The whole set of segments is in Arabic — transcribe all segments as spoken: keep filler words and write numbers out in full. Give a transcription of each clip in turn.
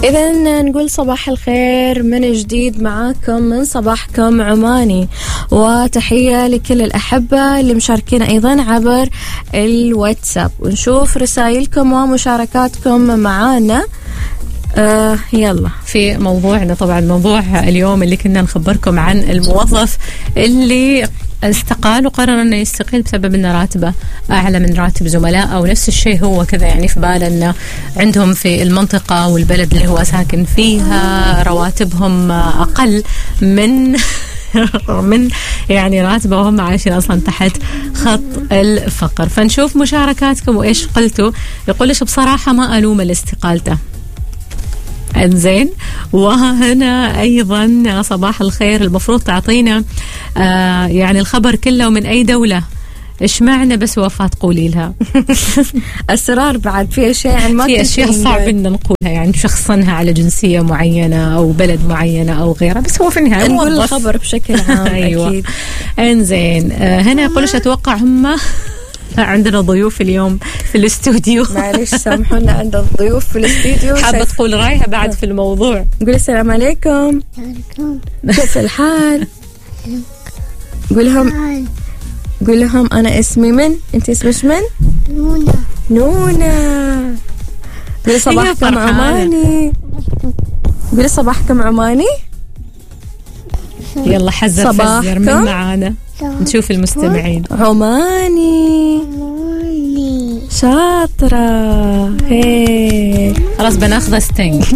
إذا نقول صباح الخير من جديد معاكم من صباحكم عماني، وتحية لكل الأحبة اللي مشاركين أيضا عبر الواتساب، ونشوف رسائلكم ومشاركاتكم معانا. آه يلا في موضوعنا. طبعا موضوع اليوم اللي كنا نخبركم عن الموظف اللي استقال وقرر انه يستقيل بسبب ان راتبه اعلى من راتب زملاء، او نفس الشيء هو كذا، يعني في باله انه عندهم في المنطقه والبلد اللي هو ساكن فيها رواتبهم اقل من من يعني راتبه، وهم عايشين اصلا تحت خط الفقر. فنشوف مشاركاتكم وايش قلتوا. يقولش بصراحه ما الوم الاستقالته. انزين، وهنا ايضا صباح الخير، المفروض تعطينا آه يعني الخبر كله ومن اي دولة، ايش معنى بس وفاة قولي لها. اسرار بعد في اشياء يعني ما في اشياء صعب ان نقولها، يعني نشخصنها على جنسية معينة او بلد معينة او غيرها، بس هو في النهاية نقول الخبر بشكل عام. أيوة. اكيد. انزين، آه هنا يقولش اتوقع هم عندنا ضيوف اليوم في الاستوديو. معلش سامحونا، عندنا ضيوف في الاستوديو. حابة تقول رايها بعد في الموضوع؟ نقول السلام عليكم. كيف الحال؟ قول لهم قول لهم انا اسمي من، انت اسمك من؟ نونا. نونا. قولي صباحكم عماني. قولي صباحكم عماني. يلا حزر فزر من معانا نشوف المستمعين. عماني. شاطرة. هي خلاص بناخذ ستينج.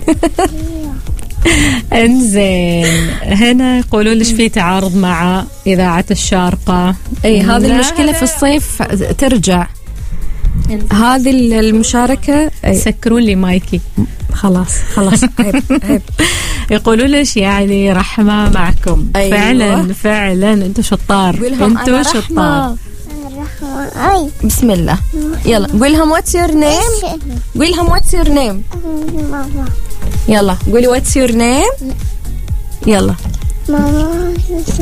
انزين، هنا يقولوا ليش في تعارض مع إذاعة الشارقة. اي هذه المشكلة في الصيف ترجع هذه المشاركة. سكروا لي مايكي. خلاص خلاص عيب عيب. يقولوا ليش يعني رحمة معكم. أيوة. فعلا فعلا انتوا شطار، انتوا شطار. أي. بسم الله. يلا قول لهم واتس يور نيم. قول لهم واتس يور نيم. يلا قولي واتس يور نيم. يلا ماما.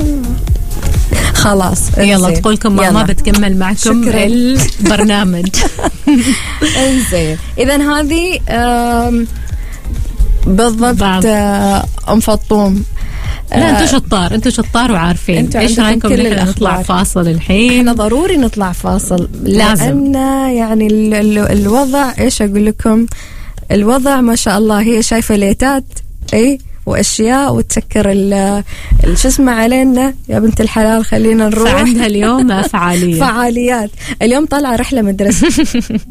خلاص. يلا تقولكم ماما بتكمل معكم شكرا. البرنامج. انزين، اذا هذه بالضبط ام فطوم. لا انتوا شطار، انتوا شطار وعارفين. ايش رايكم نحن نطلع فاصل الحين؟ احنا ضروري نطلع فاصل لازم، لان يعني ال ال الوضع ايش اقول لكم، الوضع ما شاء الله، هي شايفه ليتات اي واشياء وتسكر شو اسمه علينا يا بنت الحلال. خلينا نروح. فعندها اليوم فعالية فعاليات اليوم طالعه رحله مدرسه.